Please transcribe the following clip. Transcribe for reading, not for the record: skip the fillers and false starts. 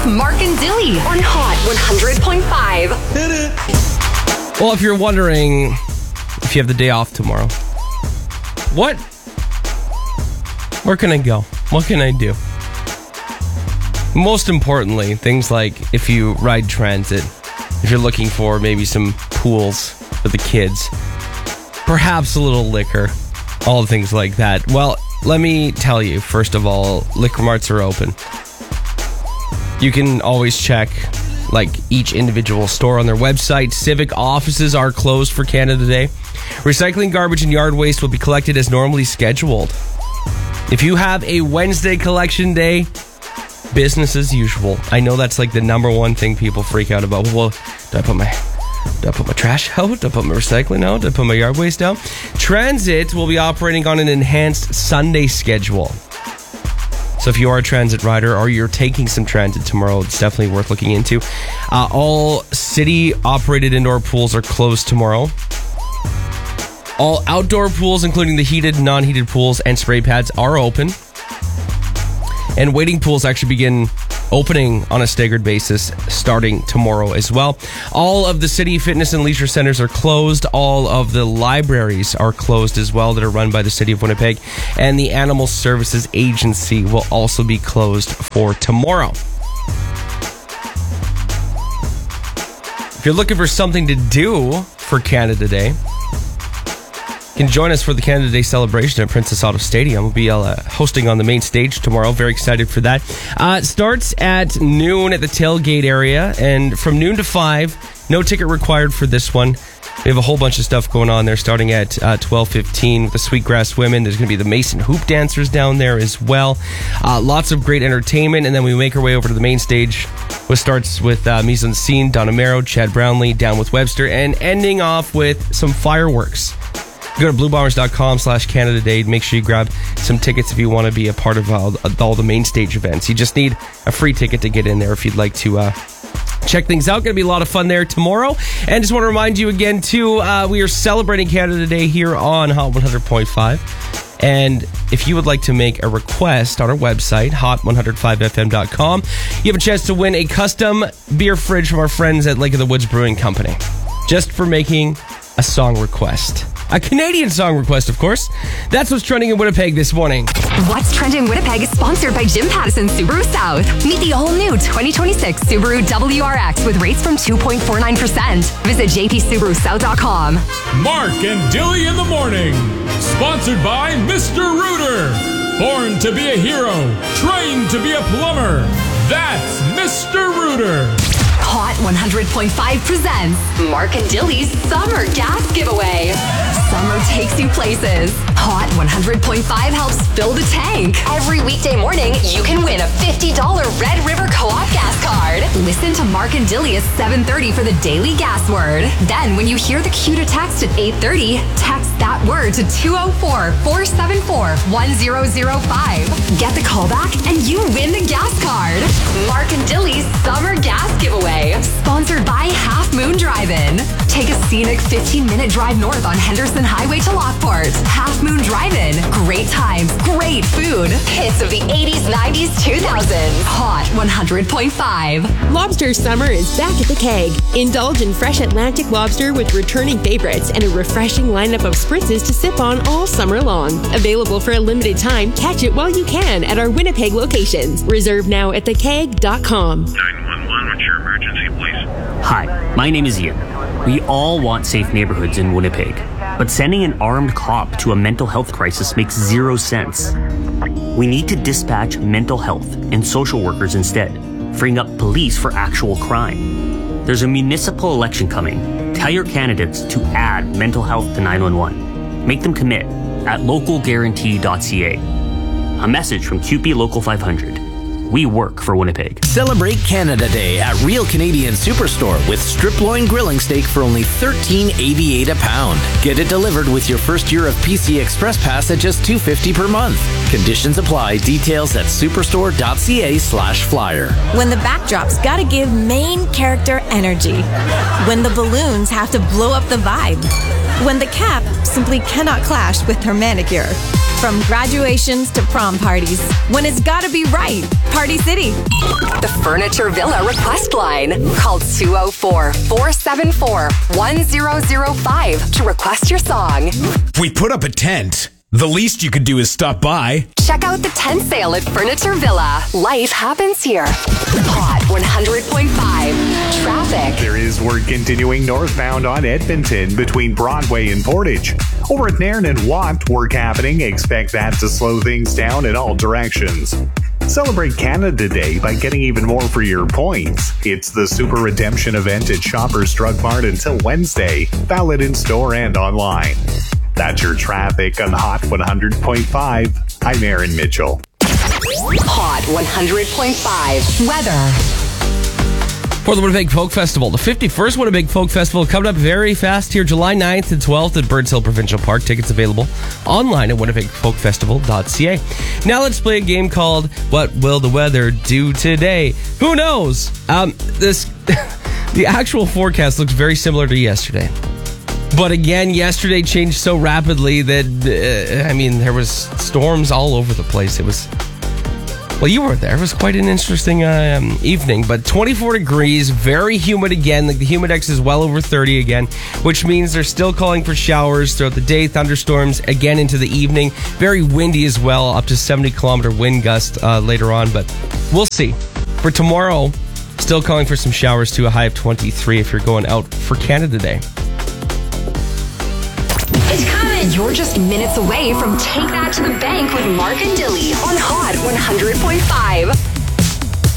Mark and Dilly on Hot 100.5. Hit it. Well, if you're wondering if you have the day off tomorrow, where can I go? What can I do? Most importantly, things like if you ride transit, if you're looking for maybe some pools for the kids, perhaps a little liquor, all things like that. Well, let me tell you, first of all, liquor marts are open. You can always check each individual store on their website. Civic offices are closed for Canada Day. Recycling, garbage, and yard waste will be collected as normally scheduled. If you have a Wednesday collection day, business as usual. I know that's the number one thing people freak out about. Well, do I put my trash out? Do I put my recycling out? Do I put my yard waste out? Transit will be operating on an enhanced Sunday schedule. So if you are a transit rider or you're taking some transit tomorrow, it's definitely worth looking into. All city-operated indoor pools are closed tomorrow. All outdoor pools, including the heated, non-heated pools and spray pads, are open. And waiting pools actually begin opening on a staggered basis starting tomorrow as well. All of the city fitness and leisure centers are closed. All of the libraries are closed as well that are run by the City of Winnipeg. And the Animal Services Agency will also be closed for tomorrow. If you're looking for something to do for Canada Day, you can join us for the Canada Day celebration at Princess Auto Stadium. We'll be hosting on the main stage tomorrow. Very excited for that. It starts at noon at the tailgate area, and from noon to 5, no ticket required for this one. We have a whole bunch of stuff going on there, starting at 12:15 with the Sweetgrass Women. There's going to be the Mason Hoop Dancers down there as well. Lots of great entertainment, and then we make our way over to the main stage, which starts with Mise en Scene, Donna Merrow, Chad Brownlee, Down with Webster, and ending off with some fireworks. Go to bluebombers.com/Canada Day. Make sure you grab some tickets if you want to be a part of all the main stage events. You just need a free ticket to get in there if you'd like to check things out. Going to be a lot of fun there tomorrow. And just want to remind you again, too, we are celebrating Canada Day here on Hot 100.5. And if you would like to make a request on our website, hot105fm.com, you have a chance to win a custom beer fridge from our friends at Lake of the Woods Brewing Company. Just for making a song request. A Canadian song request, of course. That's what's trending in Winnipeg this morning. What's Trending Winnipeg is sponsored by Jim Pattison Subaru South. Meet the all-new 2026 Subaru WRX with rates from 2.49%. Visit jpsubarusouth.com. Mark and Dilly in the morning. Sponsored by Mr. Rooter. Born to be a hero. Trained to be a plumber. That's Mr. Rooter. Hot 100.5 presents Mark and Dilly's Summer Gas Giveaway. Summer takes you places. Hot 100.5 helps fill the tank. Every weekday morning, you can win a $50 Red River Co-op gas card. Listen to Mark and Dilly at 7:30 for the daily gas word. Then, when you hear the cue to text at 8:30, text that word to 204-474-1005. Get the call back and you win the gas card. Mark and Dilly's Summer Gas Giveaway. Sponsored by Half Moon Drive-In. Take a scenic 15-minute drive north on Henderson Highway to Lockport. Half Moon Drive-In. Great times, great food. Hits of the 80s, 90s, 2000s. Hot 100.5. Lobster summer is back at the Keg. Indulge in fresh Atlantic lobster with returning favorites and a refreshing lineup of spritzes to sip on all summer long. Available for a limited time, catch it while you can at our Winnipeg locations. Reserve now at thekeg.com. 911, what's your emergency, please? Hi, my name is Ian. We all want safe neighborhoods in Winnipeg, but sending an armed cop to a mental health crisis makes zero sense. We need to dispatch mental health and social workers instead, freeing up police for actual crime. There's a municipal election coming. Tell your candidates to add mental health to 911. Make them commit at localguarantee.ca. A message from QP Local 500. We work for Winnipeg. Celebrate Canada Day at Real Canadian Superstore with strip loin grilling steak for only $13.88 a pound. Get it delivered with your first year of PC Express Pass at just $2.50 per month. Conditions apply. Details at superstore.ca/flyer. When the backdrop's gotta give main character energy. When the balloons have to blow up the vibe. When the cap simply cannot clash with her manicure. From graduations to prom parties, when it's gotta be right, Party City. The Furniture Villa request line. Call 204-474-1005 to request your song. We put up a tent. The least you could do is stop by. Check out the tent sale at Furniture Villa. Life happens here. Hot 100.5. Traffic. There is work continuing northbound on Edmonton between Broadway and Portage. Over at Nairn and Watt, work happening. Expect that to slow things down in all directions. Celebrate Canada Day by getting even more for your points. It's the Super Redemption event at Shoppers Drug Mart until Wednesday. Valid in store and online. That's your traffic on Hot 100.5. I'm Aaron Mitchell. Hot 100.5. Weather. For the Winnipeg Folk Festival, the 51st Winnipeg Folk Festival coming up very fast here, July 9th and 12th at Birds Hill Provincial Park. Tickets available online at winnipegfolkfestival.ca. Now let's play a game called What Will the Weather Do Today? Who knows? The actual forecast looks very similar to yesterday. But again, yesterday changed so rapidly that, there was storms all over the place. It was, well, you were there. It was quite an interesting evening. But 24 degrees, very humid again. Like the humidex is well over 30 again, which means they're still calling for showers throughout the day, thunderstorms again into the evening. Very windy as well, up to 70-kilometer wind gust later on. But we'll see. For tomorrow, still calling for some showers to a high of 23 if you're going out for Canada Day. It's coming. You're just minutes away from Take That to the Bank with Mark and Dilly on Hot 100.5.